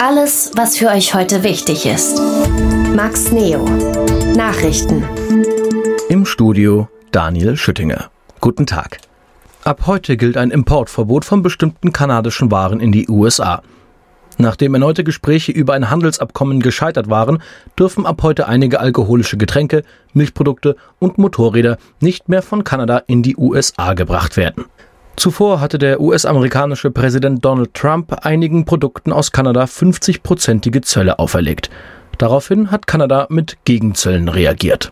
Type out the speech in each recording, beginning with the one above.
Alles, was für euch heute wichtig ist. Max Neo. Nachrichten. Im Studio Daniel Schüttinger. Guten Tag. Ab heute gilt ein Importverbot von bestimmten kanadischen Waren in die USA. Nachdem erneute Gespräche über ein Handelsabkommen gescheitert waren, dürfen ab heute einige alkoholische Getränke, Milchprodukte und Motorräder nicht mehr von Kanada in die USA gebracht werden. Zuvor hatte der US-amerikanische Präsident Donald Trump einigen Produkten aus Kanada 50-prozentige Zölle auferlegt. Daraufhin hat Kanada mit Gegenzöllen reagiert.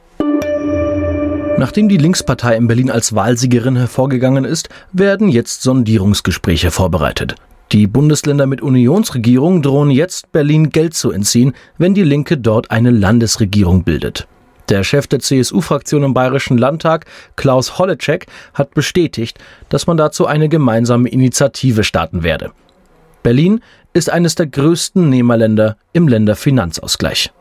Nachdem die Linkspartei in Berlin als Wahlsiegerin hervorgegangen ist, werden jetzt Sondierungsgespräche vorbereitet. Die Bundesländer mit Unionsregierung drohen jetzt, Berlin Geld zu entziehen, wenn die Linke dort eine Landesregierung bildet. Der Chef der CSU-Fraktion im Bayerischen Landtag, Klaus Holleczek, hat bestätigt, dass man dazu eine gemeinsame Initiative starten werde. Berlin ist eines der größten Nehmerländer im Länderfinanzausgleich.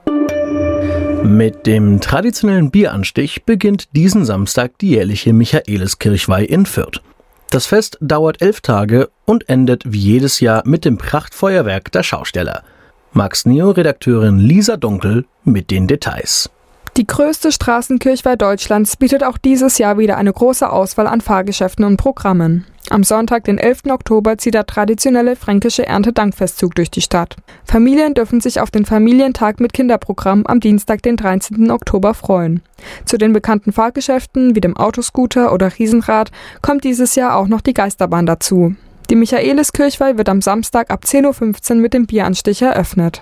Mit dem traditionellen Bieranstich beginnt diesen Samstag die jährliche Michaeliskirchweih in Fürth. Das Fest dauert 11 Tage und endet wie jedes Jahr mit dem Prachtfeuerwerk der Schausteller. Max Neo-Redakteurin Lisa Dunkel mit den Details. Die größte Straßenkirchweih Deutschlands bietet auch dieses Jahr wieder eine große Auswahl an Fahrgeschäften und Programmen. Am Sonntag, den 11. Oktober, zieht der traditionelle fränkische Erntedankfestzug durch die Stadt. Familien dürfen sich auf den Familientag mit Kinderprogramm am Dienstag, den 13. Oktober, freuen. Zu den bekannten Fahrgeschäften wie dem Autoscooter oder Riesenrad kommt dieses Jahr auch noch die Geisterbahn dazu. Die Michaeliskirchweih wird am Samstag ab 10.15 Uhr mit dem Bieranstich eröffnet.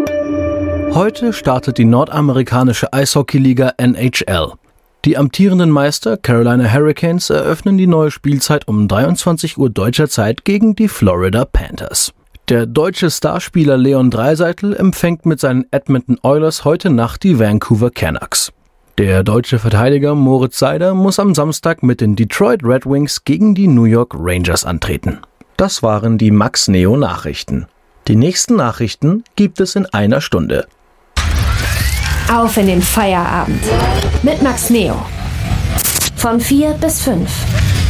Heute startet die nordamerikanische Eishockeyliga NHL. Die amtierenden Meister Carolina Hurricanes eröffnen die neue Spielzeit um 23 Uhr deutscher Zeit gegen die Florida Panthers. Der deutsche Starspieler Leon Draisaitl empfängt mit seinen Edmonton Oilers heute Nacht die Vancouver Canucks. Der deutsche Verteidiger Moritz Seider muss am Samstag mit den Detroit Red Wings gegen die New York Rangers antreten. Das waren die Max Neo Nachrichten. Die nächsten Nachrichten gibt es in einer Stunde. Auf in den Feierabend mit Max Neo. Von 4 bis 5.